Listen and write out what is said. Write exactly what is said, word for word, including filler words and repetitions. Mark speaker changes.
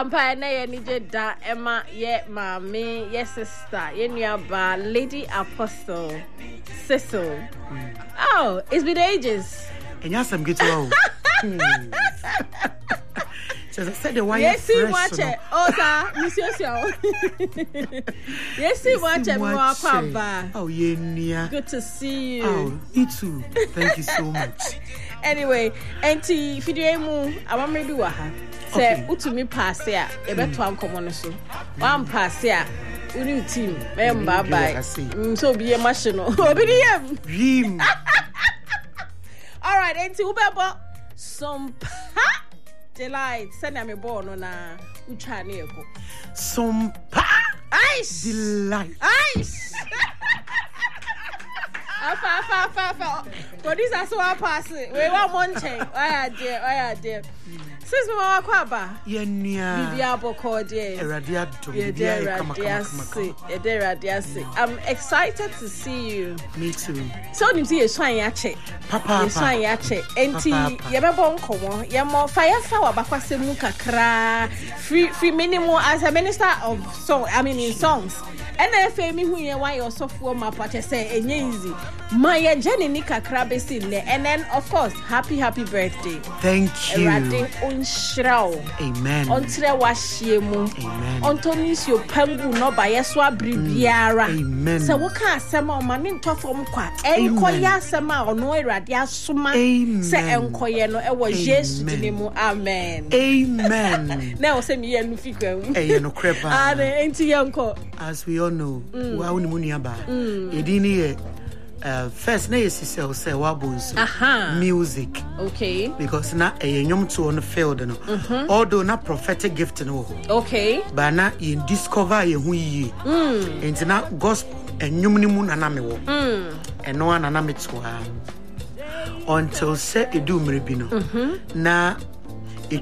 Speaker 1: Ampa na ye nije da Emma ye mami ye sister ye nuaba Lady Apostle Cecil. Mm. Oh, it's been ages.
Speaker 2: And yes, I'm getting old. So I said the why
Speaker 1: yes, see watch it. Oh, sir, Monsieur Xiao. Yes, see watch it.
Speaker 2: Oh, yeah,
Speaker 1: good to see you.
Speaker 2: Oh, me too. Thank you so much.
Speaker 1: Anyway, auntie, if you do mu, I want maybe waha. Say, utumi pass ya. Ebe to am komo no so. One pass ya. Uni team. Me mba bye. So be a machine. Obi dem.
Speaker 2: Dream.
Speaker 1: All right, auntie, ubebo some delight. Send me born on a ucha ne eko.
Speaker 2: Some
Speaker 1: ice
Speaker 2: delight.
Speaker 1: Ice. Afa afa afa afa. Producer so I pass it. We want one chain. Why dear? Why dear? Since we want kwaba.
Speaker 2: Ye nia.
Speaker 1: Bibia boko dear.
Speaker 2: Eradia to
Speaker 1: bibia come come come. Eradia say. I'm excited to see you.
Speaker 2: Me too.
Speaker 1: So you see you swan yache.
Speaker 2: Papa.
Speaker 1: You swan yache. Enti ye be bon komo. Ye mo fire fa bakwasemu kakra. Free free minimum as a minister of song. I mean in songs. And if me who you why your software map what say enye easy. My journey ni kakra be sin there. And then of course happy happy birthday.
Speaker 2: Thank you.
Speaker 1: Erade onhyirawo.
Speaker 2: Amen.
Speaker 1: Ontre wahyiemu.
Speaker 2: Amen.
Speaker 1: Ontonis yo pangu no ba yeso abribiara.
Speaker 2: Amen.
Speaker 1: Se wo ka asema o ma ne ntofom kwa. Enkoye asema ono erade asoma. Se enkoye no e wo Yesu dinemu. Amen.
Speaker 2: Amen.
Speaker 1: Na o se mi ye nu fikwa.
Speaker 2: Eh no krepa.
Speaker 1: Ah enti yanko.
Speaker 2: As we all know, wa uni muniaba. Edini Uh, first, na yes, say say wabons music.
Speaker 1: Okay.
Speaker 2: Because na a young to on the field, no. Mm-hmm. Although na prophetic gift, no.
Speaker 1: Okay.
Speaker 2: But na you discover ye who ye. Mm. And na gospel and numnimun anamiwo. Mm. And no one anamitwa. Until say a do meribino. Na